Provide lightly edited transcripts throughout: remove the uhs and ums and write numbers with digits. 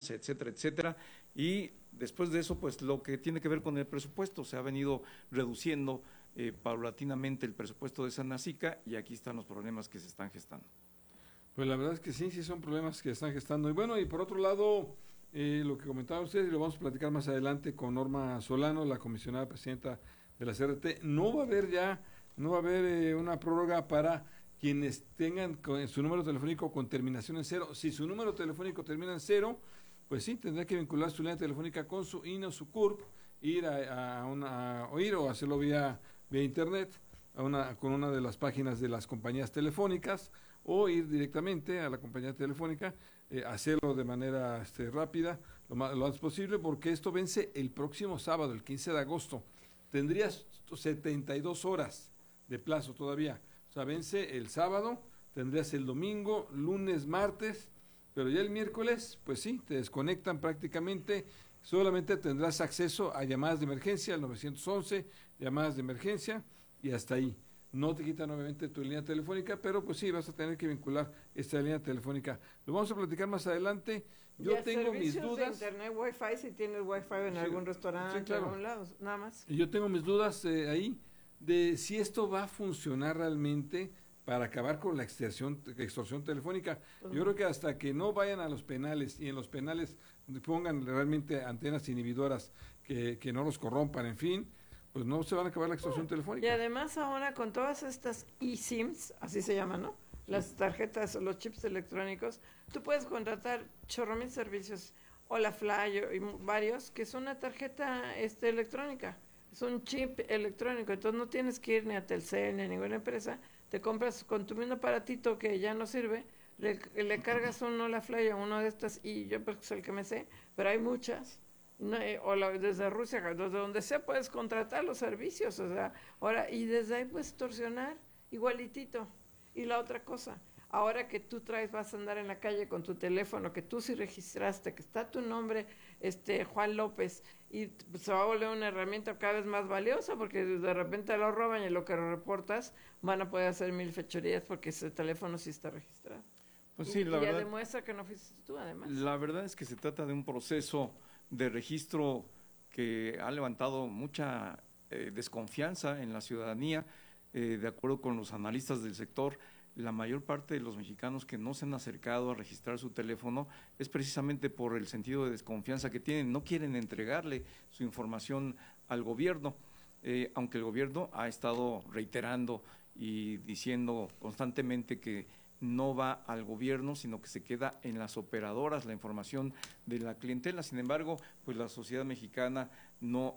gobernanza, etcétera, etcétera. Y después de eso, pues lo que tiene que ver con el presupuesto, se ha venido reduciendo paulatinamente el presupuesto de Sanacica y aquí están los problemas que se están gestando. Pues la verdad es que sí son problemas que están gestando. Y bueno, y por otro lado, lo que comentaba usted, y lo vamos a platicar más adelante con Norma Solano, la comisionada presidenta de la CRT, no va a haber una prórroga para quienes tengan su número telefónico con terminación en 0. Si su número telefónico termina en 0, pues sí, tendrá que vincular su línea telefónica con su INE o su CURP, ir oír o hacerlo vía internet, con una de las páginas de las compañías telefónicas, o ir directamente a la compañía telefónica, hacerlo de manera rápida, lo antes posible, porque esto vence el próximo sábado, el 15 de agosto. Tendrías 72 horas de plazo todavía. O sea, vence el sábado, tendrías el domingo, lunes, martes, pero ya el miércoles, pues sí, te desconectan prácticamente, solamente tendrás acceso a llamadas de emergencia, al 911, llamadas de emergencia, y hasta ahí. No te quitan obviamente tu línea telefónica, pero pues sí, vas a tener que vincular esta línea telefónica. Lo vamos a platicar más adelante. Yo tengo mis dudas. De internet, wifi, si tienes wifi en algún restaurante, sí, claro, en algún lado, nada más. Y yo tengo mis dudas ahí de si esto va a funcionar realmente para acabar con la extorsión telefónica. Yo creo que hasta que no vayan a los penales y en los penales pongan realmente antenas inhibidoras que no los corrompan, en fin, pues no se van a acabar la extorsión telefónica. Y además ahora con todas estas eSIMs, así se llaman, ¿no? Las tarjetas o los chips electrónicos, tú puedes contratar chorro mil servicios, Holafly y varios, que es una tarjeta electrónica, es un chip electrónico, entonces no tienes que ir ni a Telcel ni a ninguna empresa, te compras con tu mismo aparatito que ya no sirve, le cargas un Holafly a uno de estas, y yo pues es el que me sé, pero hay muchas. No, desde Rusia, desde donde sea puedes contratar los servicios, o sea, ahora, y desde ahí puedes extorsionar igualitito. Y la otra cosa, ahora que tú vas a andar en la calle con tu teléfono, que tú sí registraste, que está tu nombre, Juan López, y se va a volver una herramienta cada vez más valiosa, porque de repente lo roban y lo que reportas van a poder hacer 1000 fechorías porque ese teléfono sí está registrado. Pues sí, y la verdad, ya demuestra que no fuiste tú, además. La verdad es que se trata de un proceso de registro que ha levantado mucha desconfianza en la ciudadanía. De acuerdo con los analistas del sector, la mayor parte de los mexicanos que no se han acercado a registrar su teléfono es precisamente por el sentido de desconfianza que tienen, no quieren entregarle su información al gobierno, aunque el gobierno ha estado reiterando y diciendo constantemente que no va al gobierno, sino que se queda en las operadoras la información de la clientela. Sin embargo, pues la sociedad mexicana no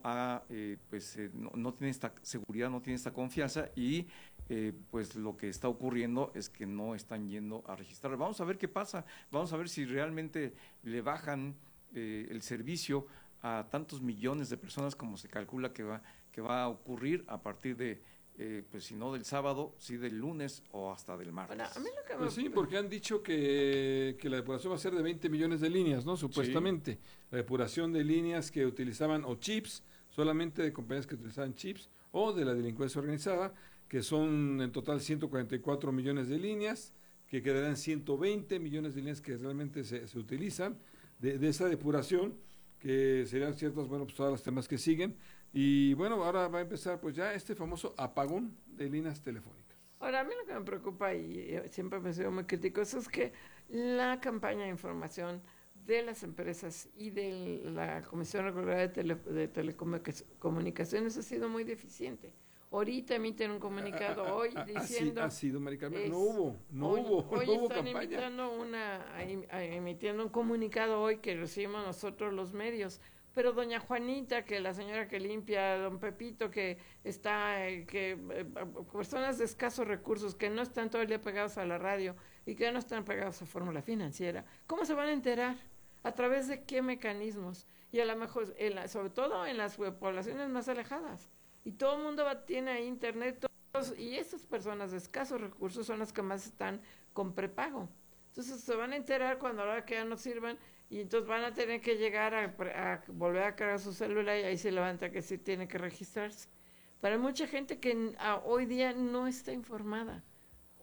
tiene esta seguridad, no tiene esta confianza y pues lo que está ocurriendo es que no están yendo a registrar. Vamos a ver qué pasa, vamos a ver si realmente le bajan el servicio a tantos millones de personas como se calcula que va a ocurrir a partir de pues si no del sábado, sí del lunes o hasta del martes. Bueno, a mí lo que pues sí, porque han dicho que la depuración va a ser de 20 millones de líneas, ¿no? Supuestamente. Sí. La depuración de líneas que utilizaban, o chips, solamente de compañías que utilizaban chips, o de la delincuencia organizada, que son en total 144 millones de líneas, que quedarán 120 millones de líneas que realmente se utilizan, de esa depuración, que serían ciertas, bueno, pues todas las temas que siguen. Y bueno, ahora va a empezar pues ya este famoso apagón de líneas telefónicas. Ahora, a mí lo que me preocupa, y siempre me he sido muy crítico, eso es que la campaña de información de las empresas y de la Comisión Reguladora de Telecomunicaciones ha sido muy deficiente. Ahorita emiten un comunicado hoy diciendo... Ha sido, Mari Carmen, no hubo campaña. Emitiendo un comunicado hoy que recibimos nosotros los medios, pero doña Juanita, que la señora que limpia, don Pepito, que está, personas de escasos recursos, que no están todo el día pegados a la radio y que no están pegados a Fórmula Financiera, ¿cómo se van a enterar? ¿A través de qué mecanismos? Y a lo mejor, sobre todo en las poblaciones más alejadas. Y todo el mundo tiene ahí internet, y esas personas de escasos recursos son las que más están con prepago. Entonces se van a enterar cuando ahora que ya no sirvan, y entonces van a tener que llegar a volver a cargar su celular, y ahí se levanta que sí tiene que registrarse. Para mucha gente que hoy día no está informada,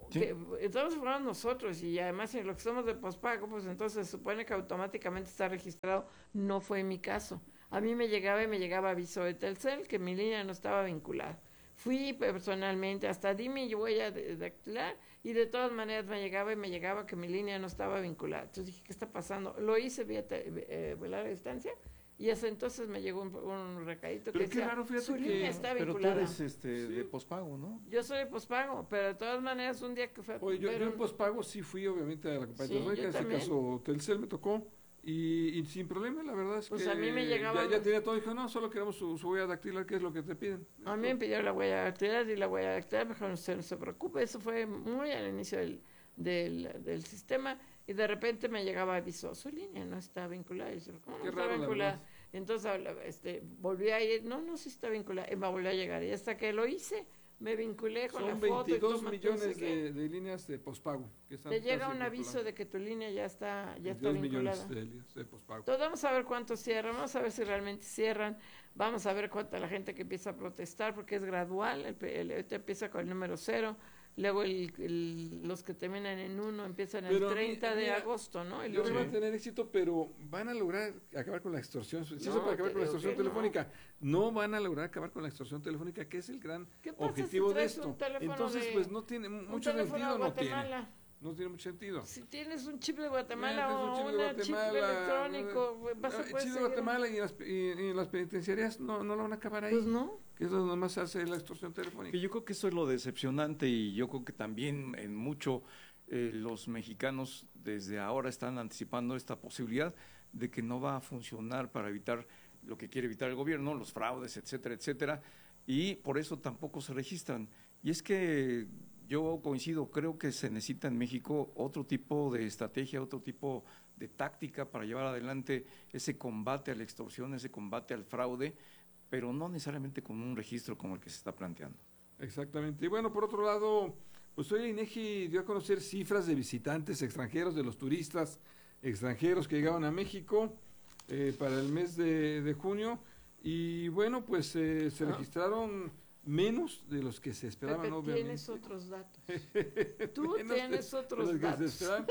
Sí. que estamos informados nosotros y además en lo que somos de pospago, pues entonces se supone que automáticamente está registrado. No fue mi caso. A mí me llegaba aviso de Telcel que mi línea no estaba vinculada. Fui personalmente, hasta di mi huella dactilar y de todas maneras me llegaba que mi línea no estaba vinculada. Entonces dije, ¿qué está pasando? Lo hice vía larga distancia y hasta entonces me llegó un recadito que decía, su línea está Pero tú vinculada. eres de pospago, ¿no? Yo soy de pospago, pero de todas maneras un día que fue... Oye, yo en pospago sí fui obviamente a la compañía Sí, telefónica, yo en este también. caso Telcel me tocó y sin problema, la verdad es Pues que a mí me llegaba- ya tenía todo, dijo, no, solo queremos su huella dactilar, que es lo que te piden. A mí me pidieron la huella dactilar y la huella dactilar, mejor usted no se preocupe, eso fue muy al inicio del sistema y de repente me llegaba aviso, su línea no está vinculada. Y yo, ¿cómo no Qué está raro, la vinculada? verdad. Entonces volví a ir, no, sí está vinculada, y me volvió a llegar y hasta que lo hice, me vinculé con la Son foto y 22 todo, millones no sé qué. de líneas de pospago. Que están Te llega casi un aviso controlando. de que tu línea ya está 22 vinculada. millones de líneas de pospago. Entonces vamos a ver cuántos cierran, vamos a ver si realmente cierran, vamos a ver cuánta la gente que empieza a protestar, porque es gradual, ahorita empieza con el número 0, luego los que terminan en 1 empiezan el Pero 30 de mira, agosto, ¿no? Y Yo creo que luego- van a tener éxito, pero van a lograr acabar con la extorsión. Sí, No, se puede acabar te con la digo extorsión que no. telefónica. No van a lograr acabar con la extorsión telefónica, que es el gran ¿Qué pasa objetivo si de traes esto. un teléfono Entonces, de- pues no tiene un mucho teléfono sentido, de no tiene. Guatemala? No tiene mucho sentido. Si tienes un chip de Guatemala Tienes un o chip de un chip Guatemala, electrónico, vas a el poder chip de seguir- Guatemala y en las penitenciarías no lo van a acabar ahí. Pues no. Que es donde más se hace la extorsión telefónica. Que yo creo que eso es lo decepcionante y yo creo que también en mucho los mexicanos desde ahora están anticipando esta posibilidad de que no va a funcionar para evitar lo que quiere evitar el gobierno, los fraudes, etcétera, etcétera, y por eso tampoco se registran. Y es que yo coincido, creo que se necesita en México otro tipo de estrategia, otro tipo de táctica para llevar adelante ese combate a la extorsión, ese combate al fraude, pero no necesariamente con un registro como el que se está planteando. Exactamente. Y bueno, por otro lado, pues hoy el INEGI dio a conocer cifras de visitantes extranjeros, de los turistas extranjeros que llegaban a México para el mes de junio. Y bueno, pues se registraron menos de los que se esperaban, Pepe, obviamente. tienes otros datos. Tú Menos tienes de otros los que se datos. esperaban,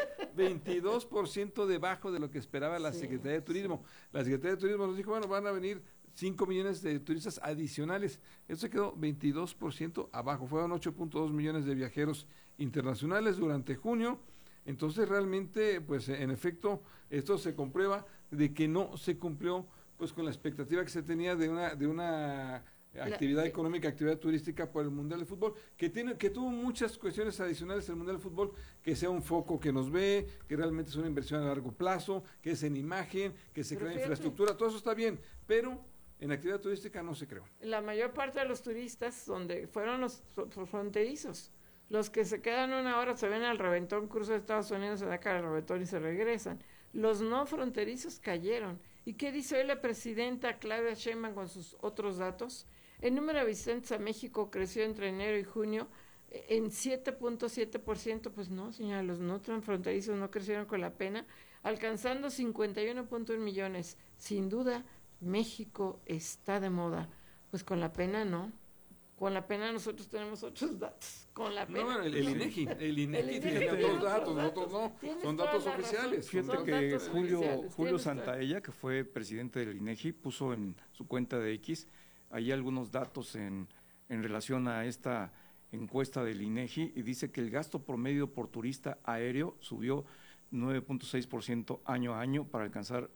22% debajo de lo que esperaba la Sí, Secretaría de Turismo. La Secretaría de Turismo nos dijo, bueno, van a venir 5 millones de turistas adicionales. Eso se quedó 22% abajo. Fueron 8.2 millones de viajeros internacionales durante junio. Entonces realmente, pues en efecto, esto se comprueba de que no se cumplió pues con la expectativa que se tenía de una actividad económica, actividad turística por el Mundial de Fútbol, que tuvo muchas cuestiones adicionales el Mundial de Fútbol, que sea un foco que nos ve, que realmente es una inversión a largo plazo, que es en imagen, que se crea infraestructura, todo eso está bien, pero en actividad turística no se creó. La mayor parte de los turistas donde fueron los fronterizos, los que se quedan una hora se ven al reventón, cruzo de Estados Unidos, se da cara al reventón y se regresan. Los no fronterizos cayeron. ¿Y qué dice hoy la presidenta Claudia Sheinbaum con sus otros datos? El número de visitantes a México creció entre enero y junio en 7.7%. Pues no, señora, los no transfronterizos no crecieron con la pena, alcanzando 51.1 millones. Sin duda, México está de moda. Pues con la pena no. Con la pena nosotros tenemos otros datos. Con la pena. No, el INEGI tiene tiene otros datos, otros nosotros no, Tienes son toda datos la razón. oficiales. Fíjate Son que datos Julio oficiales, tienes Santaella, que fue presidente del INEGI, puso en su cuenta de X ahí algunos datos en relación a esta encuesta del INEGI y dice que el gasto promedio por turista aéreo subió 9.6% año a año para alcanzar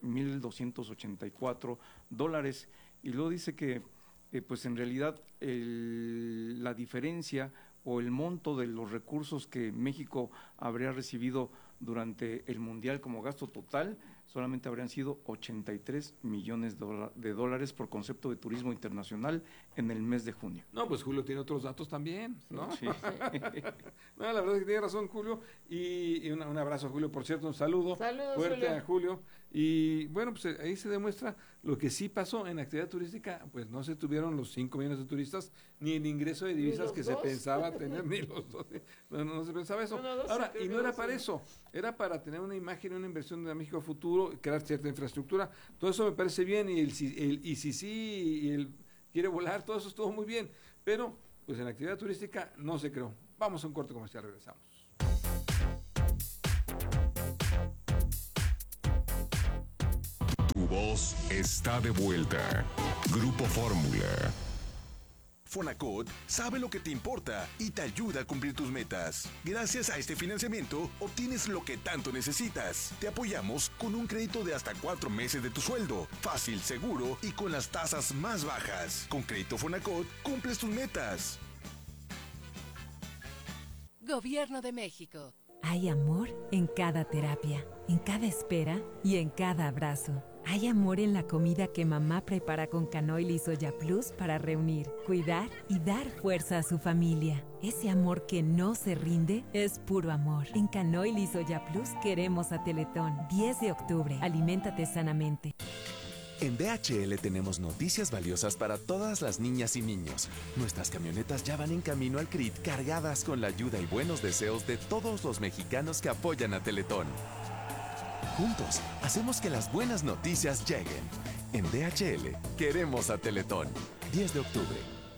$1,284 y luego dice que pues en realidad la diferencia o el monto de los recursos que México habría recibido durante el Mundial como gasto total solamente habrían sido 83 millones de dólares por concepto de turismo internacional en el mes de junio. No, pues Julio tiene otros datos también, ¿no? Sí. No, la verdad es que tiene razón Julio y un abrazo a Julio, por cierto, un saludo Saludos, fuerte Julio. a Julio. Y bueno, pues ahí se demuestra lo que sí pasó en actividad turística, pues no se tuvieron los 5 millones de turistas, ni el ingreso de divisas los que dos. se pensaba tener, ni los dos. No se pensaba eso. Uno, dos, Ahora, creo y que no era dos, para uno. eso, era para tener una imagen, una inversión de México a futuro, crear cierta infraestructura. Todo eso me parece bien y el quiere volar, todo eso estuvo muy bien, pero pues en actividad turística no se creó. Vamos a un corte comercial, regresamos. voz está de vuelta. Grupo Fórmula. Fonacot sabe lo que te importa y te ayuda a cumplir tus metas. Gracias a este financiamiento, obtienes lo que tanto necesitas. Te apoyamos con un crédito de hasta 4 meses de tu sueldo. Fácil, seguro y con las tasas más bajas. Con Crédito Fonacot, cumples tus metas. Gobierno de México. Hay amor en cada terapia, en cada espera y en cada abrazo. Hay amor en la comida que mamá prepara con Canoil y Soya Plus para reunir, cuidar y dar fuerza a su familia. Ese amor que no se rinde es puro amor. En Canoil y Soya Plus queremos a Teletón. 10 de octubre. Aliméntate sanamente. En DHL tenemos noticias valiosas para todas las niñas y niños. Nuestras camionetas ya van en camino al CRIT cargadas con la ayuda y buenos deseos de todos los mexicanos que apoyan a Teletón. Juntos, hacemos que las buenas noticias lleguen. En DHL, queremos a Teletón. 10 de octubre.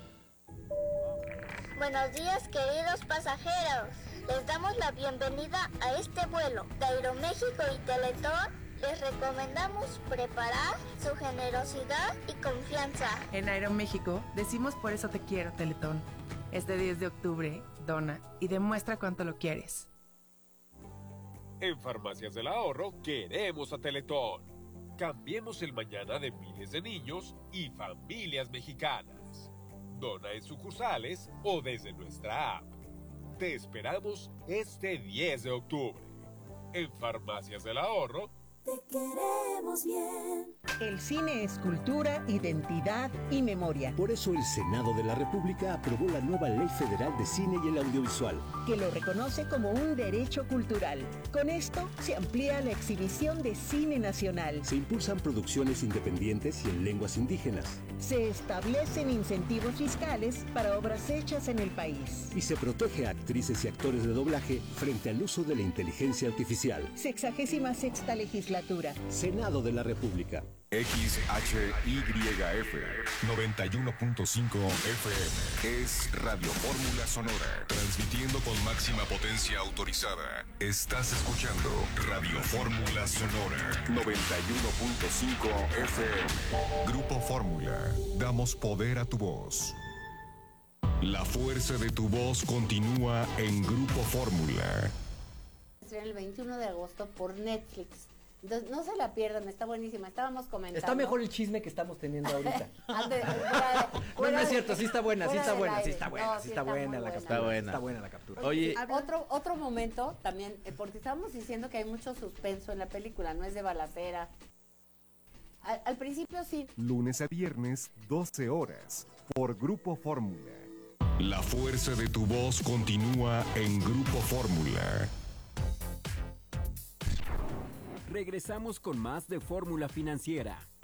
Buenos días, queridos pasajeros. Les damos la bienvenida a este vuelo. De Aeroméxico y Teletón les recomendamos preparar su generosidad y confianza. En Aeroméxico decimos por eso te quiero, Teletón. Este 10 de octubre, dona y demuestra cuánto lo quieres. En Farmacias del Ahorro queremos a Teletón. Cambiemos el mañana de miles de niños y familias mexicanas. Dona en sucursales o desde nuestra app. Te esperamos este 10 de octubre. En Farmacias del Ahorro te queremos bien. El cine es cultura, identidad y memoria. Por eso el Senado de la República aprobó la nueva Ley Federal de Cine y el Audiovisual, que lo reconoce como un derecho cultural. Con esto se amplía la exhibición de cine nacional. Se impulsan producciones independientes y en lenguas indígenas. Se establecen incentivos fiscales para obras hechas en el país. Y se protege a actrices y actores de doblaje frente al uso de la inteligencia artificial. 66ª legislatura. Senado de la República. XHYF 91.5 FM es Radio Fórmula Sonora, transmitiendo con máxima potencia autorizada. Estás escuchando Radio Fórmula Sonora 91.5 FM. Grupo Fórmula, damos poder a tu voz. La fuerza de tu voz continúa en Grupo Fórmula. El 21 de agosto por Netflix. Entonces, no se la pierdan, está buenísima. Estábamos comentando. Está mejor el chisme que estamos teniendo ahorita. No es cierto, sí está buena, sí está buena. Está buena la captura. Está buena la captura. Oye, otro momento también, porque estábamos diciendo que hay mucho suspenso en la película, no es de balacera. Al principio sí. Lunes a viernes, 12 horas, por Grupo Fórmula. La fuerza de tu voz continúa en Grupo Fórmula. Regresamos con más de Fórmula Financiera.